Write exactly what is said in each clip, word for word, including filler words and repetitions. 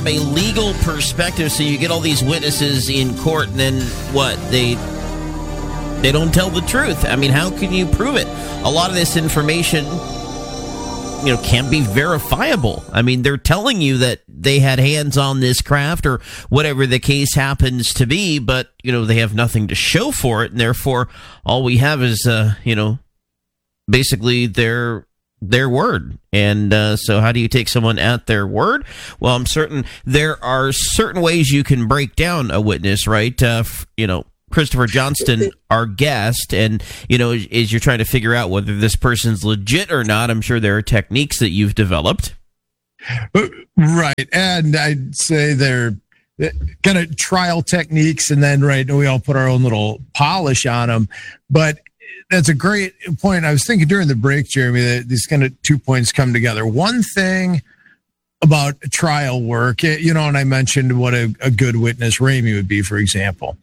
from a legal perspective, so you get all these witnesses in court, and then what? They they don't tell the truth. I mean, how can you prove it? A lot of this information, you know, can't be verifiable. I mean, they're telling you that they had hands on this craft or whatever the case happens to be, but, you know, they have nothing to show for it, and therefore all we have is, uh, you know, basically their their word. And uh, so how do you take someone at their word? Well, I'm certain there are certain ways you can break down a witness, right? Uh, f- you know, Christopher Johnston, our guest, and, you know, as, as you're trying to figure out whether this person's legit or not, I'm sure there are techniques that you've developed. Right. And I'd say they're kind of trial techniques, and then, right, we all put our own little polish on them. But that's a great point. I was thinking during the break, Jeremy, that these kind of two points come together. One thing about trial work, you know, and I mentioned what a, a good witness Ramey would be, for example,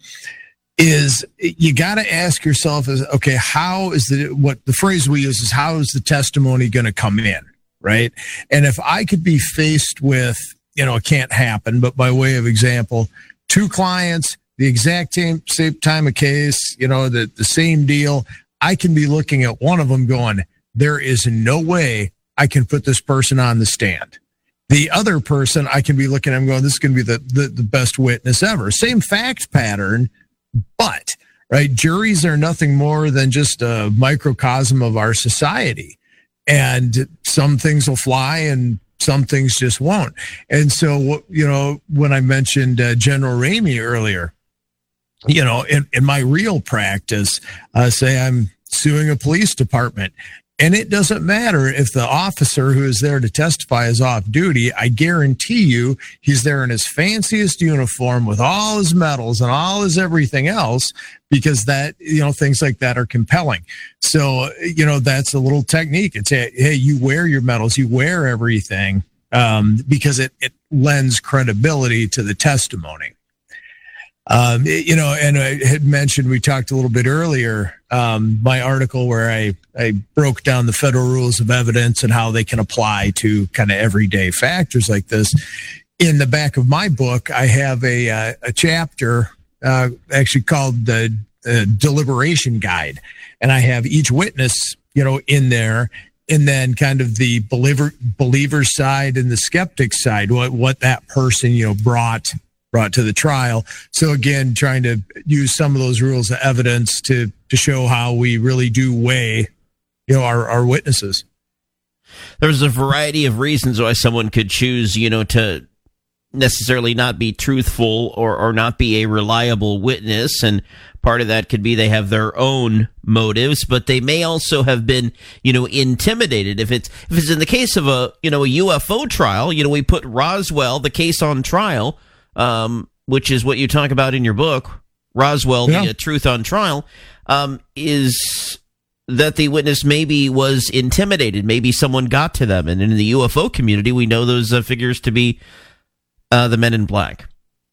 is you got to ask yourself, is okay, how is the, what the phrase we use is, how is the testimony going to come in, right? And if I could be faced with, you know, it can't happen, but by way of example, two clients, the exact same, same time of case, you know, the, the same deal, I can be looking at one of them going, there is no way I can put this person on the stand. The other person, I can be looking at them going, this is going to be the, the, the best witness ever. Same fact pattern, but, right, juries are nothing more than just a microcosm of our society. And some things will fly and some things just won't. And so, you know, when I mentioned uh, General Ramey earlier, you know, in, in my real practice, uh, say I'm suing a police department, and it doesn't matter if the officer who is there to testify is off duty. I guarantee you he's there in his fanciest uniform with all his medals and all his everything else, because that, you know, things like that are compelling. So, you know, that's a little technique. It's, hey, hey you wear your medals, you wear everything, um, because it, it lends credibility to the testimony. Um, you know, and I had mentioned, we talked a little bit earlier, um, my article where I, I broke down the federal rules of evidence and how they can apply to kind of everyday factors like this. In the back of my book, I have a, uh, a chapter, uh, actually called the uh, deliberation guide. And I have each witness, you know, in there, and then kind of the believer, believer side and the skeptic side, what, what that person, you know, brought brought to the trial. So again, trying to use some of those rules of evidence to to show how we really do weigh, you know, our, our witnesses. There's a variety of reasons why someone could choose, you know, to necessarily not be truthful or, or not be a reliable witness. And part of that could be they have their own motives, but they may also have been, you know, intimidated. If it's if it's in the case of a, you know, a U F O trial, you know, we put Roswell, the case on trial, um, which is what you talk about in your book, Roswell, yeah. the uh, Truth on Trial, um, is that the witness maybe was intimidated. Maybe someone got to them. And in the U F O community, we know those uh, figures to be uh, the Men in Black.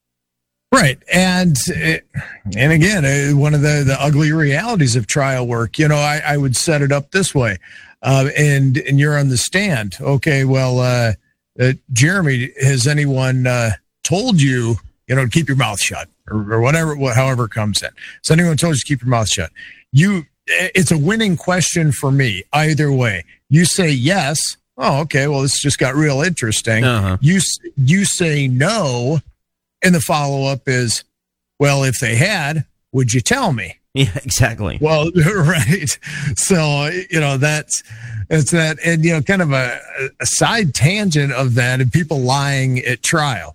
Right. And and again, one of the, the ugly realities of trial work, you know, I, I would set it up this way. Uh, and, and you're on the stand. Okay, well, uh, uh, Jeremy, has anyone uh, told you, you know, to keep your mouth shut or, or whatever, however it comes in? Has anyone told you to keep your mouth shut? You, it's a winning question for me either way. You say yes. Oh, okay. Well, this just got real interesting. Uh-huh. You, you say no. And the follow-up is, well, if they had, would you tell me? Yeah, exactly. Well, right. So, you know, that's, it's that, and, you know, kind of a, a side tangent of that and people lying at trial.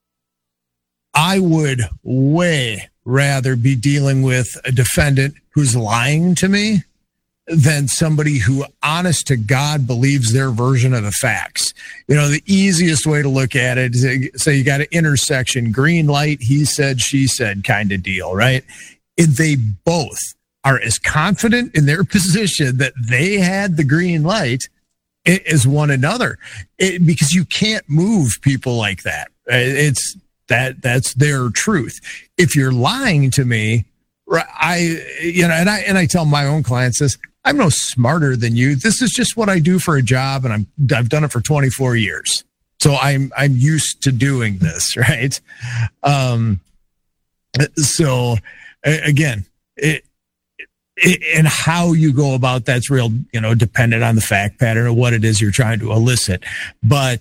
I would way rather be dealing with a defendant who's lying to me than somebody who, honest to God, believes their version of the facts. You know, the easiest way to look at it is, say you got an intersection, green light, he said, she said kind of deal, right? And they both are as confident in their position that they had the green light as one another, it, because you can't move people like that. It's that that's their truth. If you're lying to me, I, you know, and I, and I tell my own clients this, I'm no smarter than you. This is just what I do for a job, and I'm, I've done it for twenty-four years. So I'm I'm used to doing this, right? Um, so again, it, it, and how you go about that's real, you know, dependent on the fact pattern of what it is you're trying to elicit. But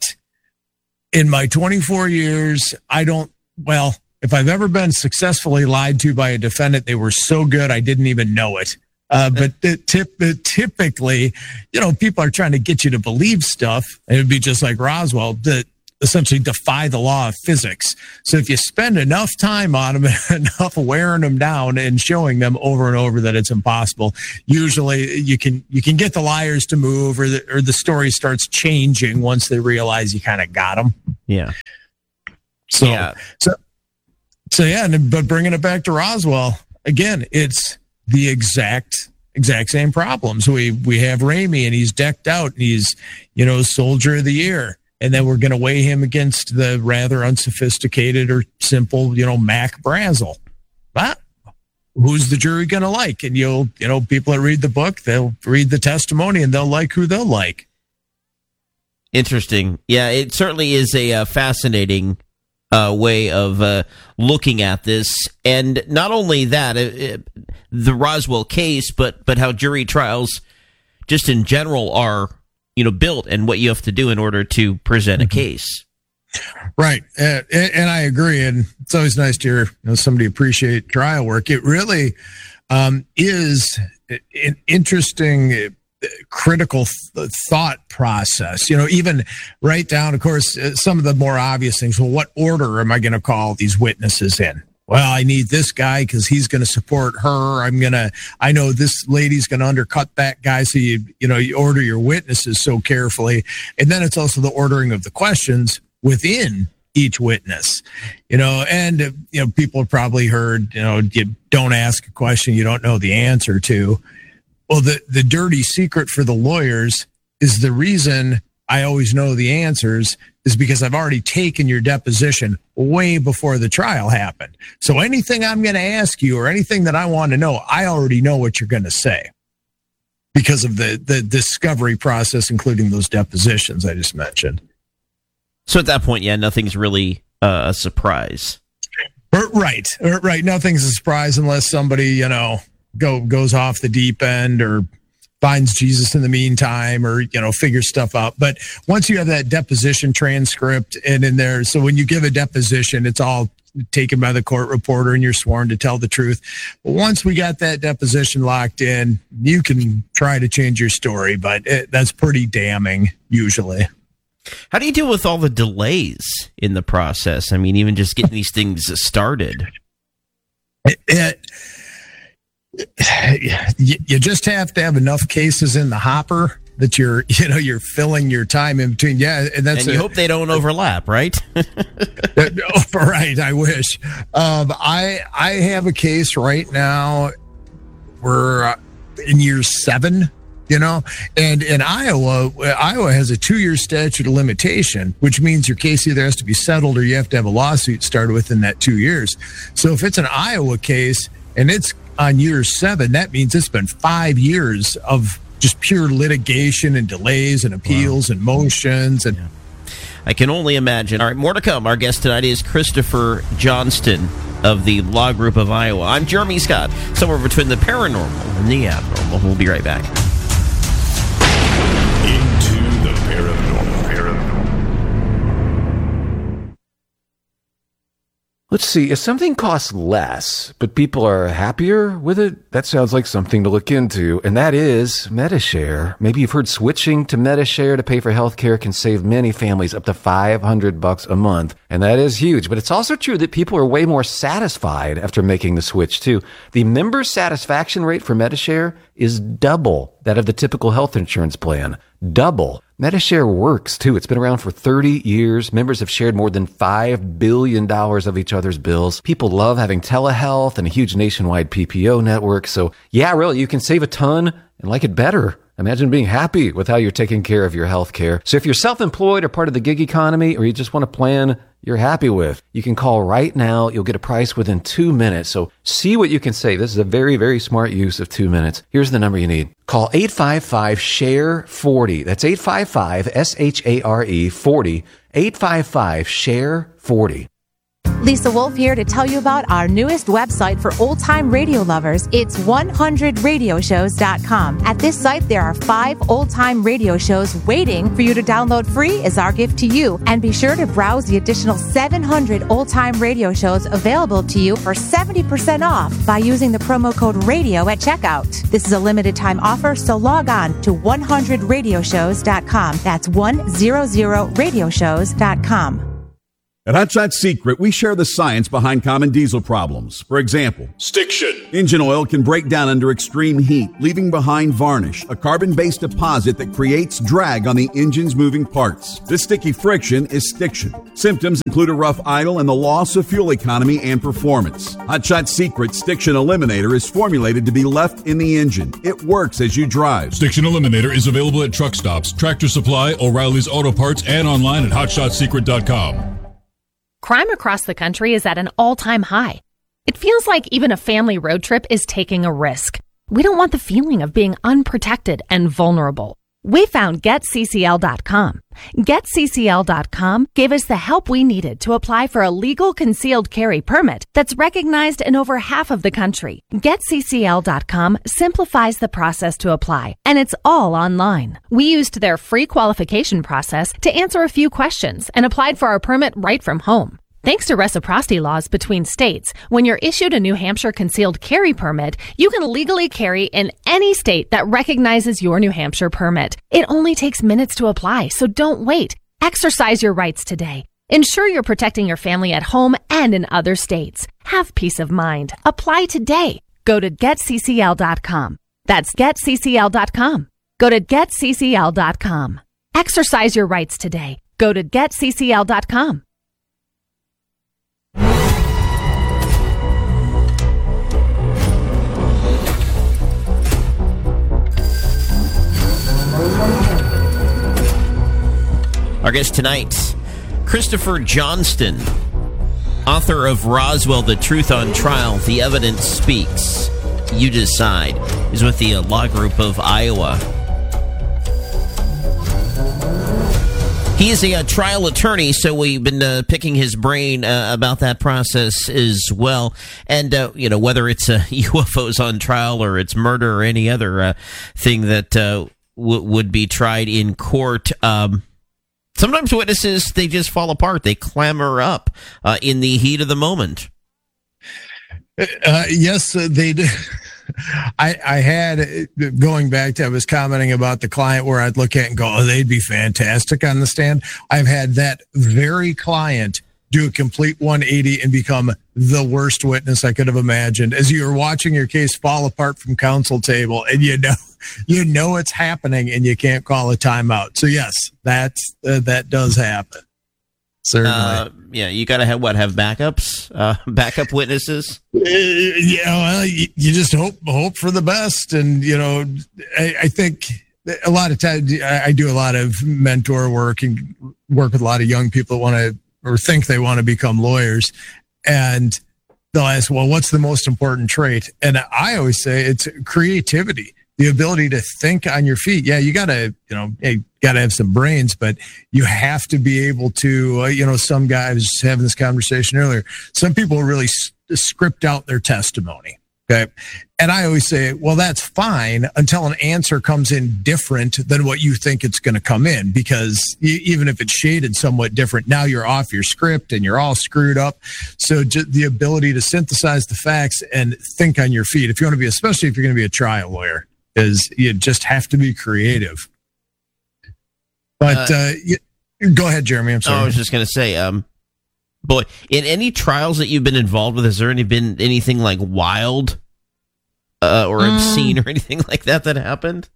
in my twenty-four years, I don't, well, if I've ever been successfully lied to by a defendant, they were so good I didn't even know it. Uh, but the tip, the, typically, you know, people are trying to get you to believe stuff. It would be just like Roswell, that essentially defy the law of physics. So if you spend enough time on them, enough wearing them down and showing them over and over that it's impossible, usually you can you can get the liars to move, or the, or the story starts changing once they realize you kind of got them. Yeah. So, yeah. so, so yeah, but bringing it back to Roswell, again, it's the exact exact same problems. We we have Ramey, and he's decked out, and he's, you know, Soldier of the Year. And then we're going to weigh him against the rather unsophisticated or simple, you know, Mac Brazel. But who's the jury going to like? And you'll, you know, people that read the book, they'll read the testimony and they'll like who they'll like. Interesting. Yeah, it certainly is a uh, fascinating uh, way of uh, looking at this. And not only that, it, it, the Roswell case, but but how jury trials just in general are, you know, built, and what you have to do in order to present a case. Right. And, and I agree. And it's always nice to hear, you know, somebody appreciate trial work. It really um, is an interesting, critical th- thought process. You know, even write down, of course, some of the more obvious things. Well, what order am I going to call these witnesses in? Well, I need this guy because he's going to support her. I'm going to, I know this lady's going to undercut that guy. So you, you know, you order your witnesses so carefully. And then it's also the ordering of the questions within each witness, you know, and, you know, people have probably heard, you know, you don't ask a question you don't know the answer to. Well, the, the dirty secret for the lawyers is the reason I always know the answers is because I've already taken your deposition way before the trial happened. So anything I'm going to ask you or anything that I want to know, I already know what you're going to say because of the, the discovery process, including those depositions I just mentioned. So at that point, yeah, nothing's really uh, a surprise. Right, right. Nothing's a surprise unless somebody, you know, go goes off the deep end or finds Jesus in the meantime, or, you know, figures stuff out. But once you have that deposition transcript and in there, so when you give a deposition, it's all taken by the court reporter and you're sworn to tell the truth. But once we got that deposition locked in, you can try to change your story, but it, that's pretty damning usually. How do you deal with all the delays in the process? I mean, even just getting these things started. It, it, you just have to have enough cases in the hopper that you're, you know, you're filling your time in between. Yeah, and that's and you a, hope they don't overlap, right? Right. I wish. Um, I I have a case right now. We're in year seven, you know, and in Iowa, Iowa has a two-year statute of limitation, which means your case either has to be settled or you have to have a lawsuit started within that two years. So if it's an Iowa case and it's on year seven, that means it's been five years of just pure litigation and delays and appeals wow. and motions. And yeah. I can only imagine. All right, more to come. Our guest tonight is Christopher Johnston of the Law Group of Iowa. I'm Jeremy Scott, somewhere between the paranormal and the abnormal. We'll be right back. Into the paranormal. paranormal. Let's see, if something costs less, but people are happier with it, that sounds like something to look into, and that is Medi-Share. Maybe you've heard switching to Medi-Share to pay for healthcare can save many families up to five hundred bucks a month, and that is huge. But it's also true that people are way more satisfied after making the switch, too. The member satisfaction rate for Medi-Share is double that of the typical health insurance plan. Double. Medi-Share works, too. It's been around for thirty years. Members have shared more than five billion dollars of each other's bills. People love having telehealth and a huge nationwide P P O network. So, yeah, really, you can save a ton and like it better. Imagine being happy with how you're taking care of your health care. So if you're self-employed or part of the gig economy, or you just want a plan you're happy with, you can call right now. You'll get a price within two minutes. So see what you can save. This is a very, very smart use of two minutes. Here's the number you need. Call eight five five, S H A R E, forty. That's eight five five, S H A R E, forty. eight five five, share forty. Lisa Wolf here to tell you about our newest website for old-time radio lovers. It's one hundred radio shows dot com. At this site, there are five old-time radio shows waiting for you to download free as our gift to you. And be sure to browse the additional seven hundred old-time radio shows available to you for seventy percent off by using the promo code RADIO at checkout. This is a limited-time offer, so log on to one hundred radio shows dot com. That's one hundred radio shows dot com. At Hot Shot Secret, we share the science behind common diesel problems. For example, Stiction. Engine oil can break down under extreme heat, leaving behind varnish, a carbon-based deposit that creates drag on the engine's moving parts. This sticky friction is stiction. Symptoms include a rough idle and the loss of fuel economy and performance. Hot Shot Secret Stiction Eliminator is formulated to be left in the engine. It works as you drive. Stiction Eliminator is available at truck stops, Tractor Supply, O'Reilly's Auto Parts, and online at hot shot secret dot com. Crime across the country is at an all-time high. It feels like even a family road trip is taking a risk. We don't want the feeling of being unprotected and vulnerable. We found Get C C L dot com. Get C C L dot com gave us the help we needed to apply for a legal concealed carry permit that's recognized in over half of the country. Get C C L dot com simplifies the process to apply, and it's all online. We used their free qualification process to answer a few questions and applied for our permit right from home. Thanks to reciprocity laws between states, when you're issued a New Hampshire concealed carry permit, you can legally carry in any state that recognizes your New Hampshire permit. It only takes minutes to apply, so don't wait. Exercise your rights today. Ensure you're protecting your family at home and in other states. Have peace of mind. Apply today. Go to Get C C L dot com. That's Get C C L dot com. Go to Get C C L dot com. Exercise your rights today. Go to Get C C L dot com. Our guest tonight, Christopher Johnston, author of Roswell, The Truth on Trial, The Evidence Speaks. You Decide. He's with the Law Group of Iowa. He is a, a trial attorney, so we've been uh, picking his brain uh, about that process as well. And, uh, you know, whether it's uh, U F Os on trial or it's murder or any other uh, thing that uh, w- would be tried in court. Um, sometimes witnesses, they just fall apart. They clamor up uh, in the heat of the moment. Uh, yes, they do. I, I had, going back to, I was commenting about the client where I'd look at and go, oh, they'd be fantastic on the stand. I've had that very client do a complete one eighty and become the worst witness I could have imagined. As you're watching your case fall apart from counsel table, and you know, you know it's happening, and you can't call a timeout. So yes, that's uh, that does happen. Certainly. Uh, yeah, you got to have what? Have backups, uh, backup witnesses. Uh, yeah, well, you, you just hope hope for the best, and you know, I, I think a lot of times I do a lot of mentor work and work with a lot of young people that want to or think they want to become lawyers, and they'll ask, "Well, what's the most important trait?" And I always say it's creativity. The ability to think on your feet. Yeah, you gotta, you know, you gotta have some brains, but you have to be able to, uh, you know, some guys having this conversation earlier. Some people really s- script out their testimony. Okay. And I always say, well, that's fine until an answer comes in different than what you think it's going to come in, because you, even if it's shaded somewhat different, now you're off your script and you're all screwed up. So just the ability to synthesize the facts and think on your feet, if you want to be, especially if you're going to be a trial lawyer, is you just have to be creative. But uh, uh, you, go ahead, Jeremy. I'm sorry. Oh, I was just going to say, um, boy, in any trials that you've been involved with, has there any been anything like wild uh, or mm. obscene or anything like that that happened?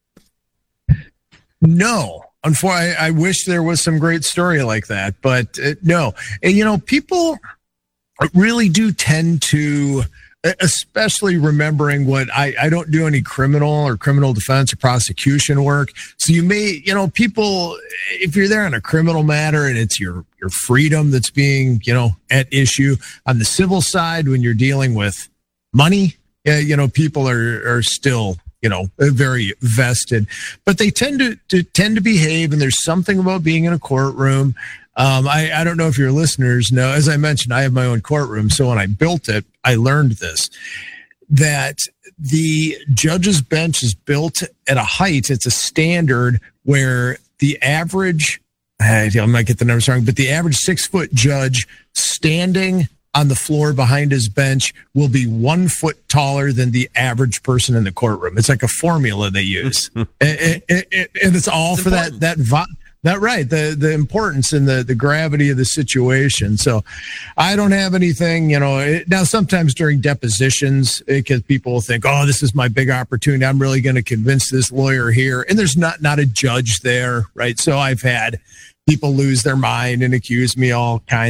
No. Unfortunately, I, I wish there was some great story like that, but uh, no. And, you know, people really do tend to, especially remembering what I, I don't do any criminal or criminal defense or prosecution work. So you may, you know, people, if you're there on a criminal matter and it's your, your freedom that's being, you know, at issue. On the civil side, when you're dealing with money, uh, you know, people are, are still, you know, very vested, but they tend to, to tend to behave. And there's something about being in a courtroom. Um, I, I don't know if your listeners know, as I mentioned, I have my own courtroom. So when I built it, I learned this, that the judge's bench is built at a height. It's a standard where the average, I might get the numbers wrong, but the average six foot judge standing on the floor behind his bench will be one foot taller than the average person in the courtroom. It's like a formula they use. and, and, and it's all it's for important. that, that, that, right. The, the importance and the, the gravity of the situation. So I don't have anything, you know, it, now sometimes during depositions, because people will think, oh, this is my big opportunity. I'm really going to convince this lawyer here. And there's not, not a judge there. Right. So I've had people lose their mind and accuse me all kinds